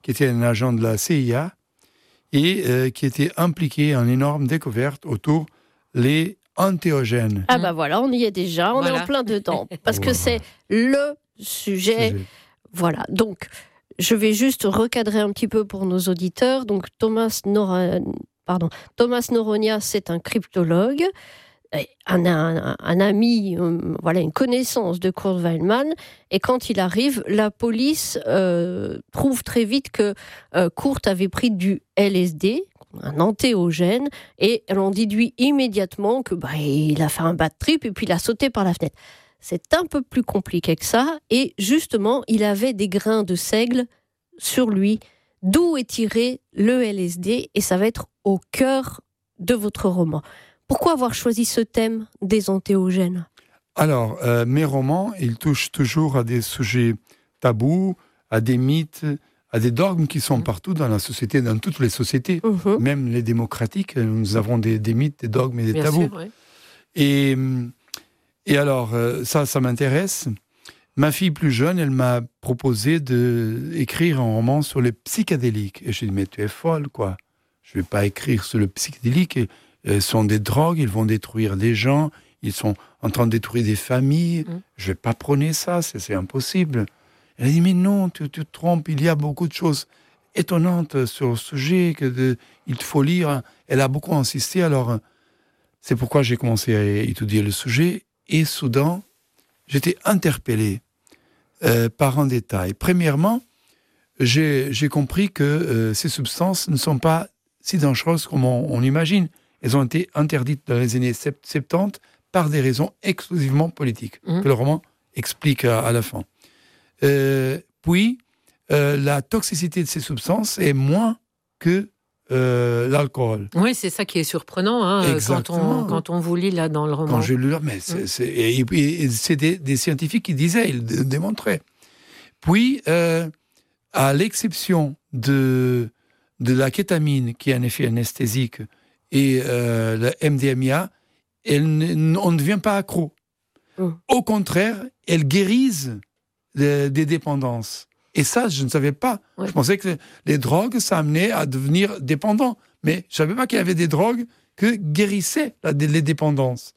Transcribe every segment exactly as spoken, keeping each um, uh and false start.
qui était un agent de la C I A et euh, qui était impliqué en énorme découverte autour les entéogènes. Ah bah voilà, on y est déjà, on voilà. est en plein dedans. Parce Voilà. que c'est le sujet. Sujet. Voilà, donc je vais juste recadrer un petit peu pour nos auditeurs. Donc Thomas, Nora... Pardon. Thomas Noronia, c'est un cryptologue, un, un, un ami, euh, voilà, une connaissance de Kurt Waldman. Et quand il arrive, la police euh, trouve très vite que euh, Kurt avait pris du L S D, un entéogène, et elle en déduit immédiatement que bah, il a fait un bad trip et puis il a sauté par la fenêtre. C'est un peu plus compliqué que ça, et justement, il avait des grains de seigle sur lui, d'où est tiré le L S D, et ça va être au cœur de votre roman. Pourquoi avoir choisi ce thème des entéogènes ? Alors, euh, mes romans, ils touchent toujours à des sujets tabous, à des mythes, à des dogmes qui sont mmh. partout dans la société, dans toutes les sociétés, mmh. même les démocratiques, nous avons des, des mythes, des dogmes et des Bien tabous. Sûr, ouais. Et, et alors, euh, ça, ça m'intéresse. Ma fille plus jeune, elle m'a proposé d'écrire un roman sur les psychédéliques. Et je lui ai dit, mais tu es folle, quoi. Je ne vais pas écrire sur le psychédélique. Ils sont des drogues, ils vont détruire des gens, ils sont en train de détruire des familles. Mmh. Je ne vais pas prôner ça, c'est, c'est impossible. Elle a dit, mais non, tu, tu te trompes, il y a beaucoup de choses étonnantes sur le sujet, que de, il faut lire. Elle a beaucoup insisté, alors c'est pourquoi j'ai commencé à étudier le sujet. Et soudain, j'étais interpellé euh, par un détail. Premièrement, j'ai, j'ai compris que euh, ces substances ne sont pas si dangereuses comme on, on imagine. Elles ont été interdites dans les années soixante-dix par des raisons exclusivement politiques, mmh. que le roman explique à, à la fin. Euh, puis, euh, la toxicité de ces substances est moins que euh, l'alcool. Oui, c'est ça qui est surprenant hein, quand, on, quand on vous lit là dans le roman. Quand je lu là, mais c'est, mmh. c'est, et, et, et c'est des, des scientifiques qui disaient, ils démontraient. Puis, euh, à l'exception de, de la kétamine, qui est un effet anesthésique, et euh, le M D M A, elle ne, on ne devient pas accro. Mmh. Au contraire, elles guérissent des, des dépendances. Et ça, je ne savais pas. Ouais. Je pensais que les drogues, ça amenait à devenir dépendant. Mais je ne savais pas qu'il y avait des drogues qui guérissaient la, les dépendances.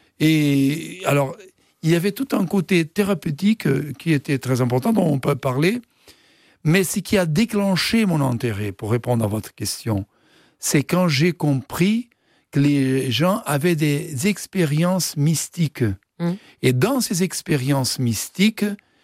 Et alors, il y avait tout un côté thérapeutique qui était très important, dont on peut parler. Mais ce qui a déclenché mon intérêt, pour répondre à votre question, c'est quand j'ai compris que les gens avaient des expériences mystiques. Mmh. Et dans ces expériences mystiques,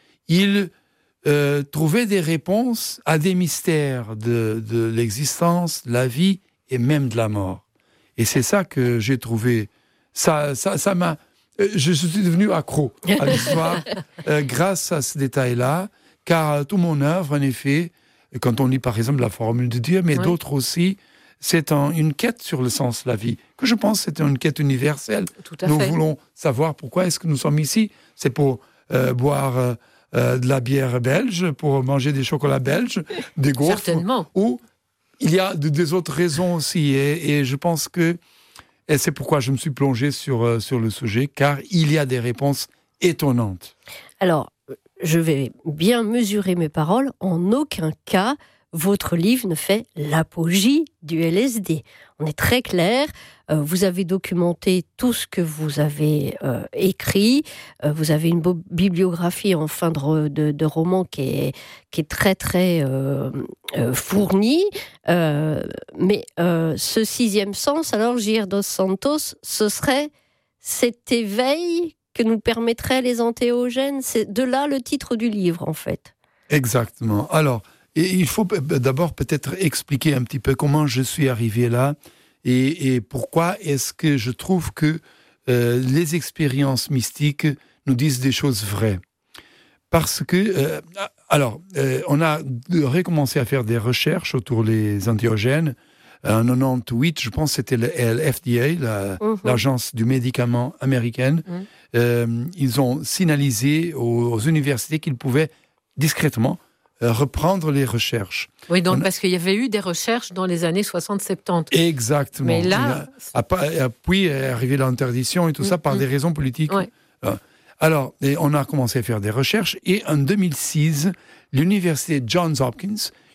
ils euh, trouvaient des réponses à des mystères de, de l'existence, de la vie et même de la mort. Et c'est ça que j'ai trouvé. Ça, ça, ça m'a. Euh, je suis devenu accro à l'histoire euh, grâce à ce détail-là, car toute mon œuvre, en effet, quand on lit par exemple la Formule de Dieu, mais oui. d'autres aussi, c'est un, une quête sur le sens de la vie, que je pense c'est une quête universelle. Tout à nous fait. voulons savoir pourquoi est-ce que nous sommes ici. C'est pour euh, boire euh, euh, de la bière belge, pour manger des chocolats belges, des gaufres. Certainement. Ou il y a de, des autres raisons aussi. Et, et je pense que et c'est pourquoi je me suis plongé sur, euh, sur le sujet, car il y a des réponses étonnantes. Alors, je vais bien mesurer mes paroles. En aucun cas, votre livre ne fait l'apologie du L S D. On est très clair. Euh, vous avez documenté tout ce que vous avez euh, écrit. Euh, vous avez une bo- bibliographie en fin de, de, de roman qui est, qui est très, très euh, euh, fournie. Euh, mais euh, ce sixième sens, alors, J R dos Santos, ce serait cet éveil que nous permettraient les entéogènes. C'est de là le titre du livre, en fait. Exactement. Alors, et il faut d'abord peut-être expliquer un petit peu comment je suis arrivé là et, et pourquoi est-ce que je trouve que euh, les expériences mystiques nous disent des choses vraies. Parce que, euh, alors, euh, on a recommencé à faire des recherches autour des entéogènes. En quatre-vingt-dix-huit, je pense que c'était le F D A, la, uh-huh. l'agence du médicament américaine. Uh-huh. Euh, ils ont signalisé aux, aux universités qu'ils pouvaient discrètement Euh, reprendre les recherches. Oui, donc a... parce qu'il y avait eu des recherches dans les années soixante soixante-dix. Exactement. Mais là... Puis est arrivée l'interdiction et tout mmh, ça par mmh. des raisons politiques. Ouais. Alors, et on a commencé à faire des recherches et en deux mille six, l'université Johns Hopkins,